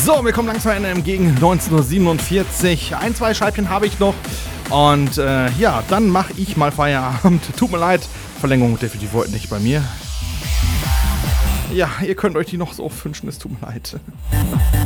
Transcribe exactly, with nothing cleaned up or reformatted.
So, wir kommen langsam Ende gegen neunzehn Uhr siebenundvierzig. Ein, zwei Scheibchen habe ich noch. Und äh, ja, dann mache ich mal Feierabend. Tut mir leid, Verlängerung definitiv heute nicht bei mir. Ja, ihr könnt euch die noch so wünschen, es tut mir leid.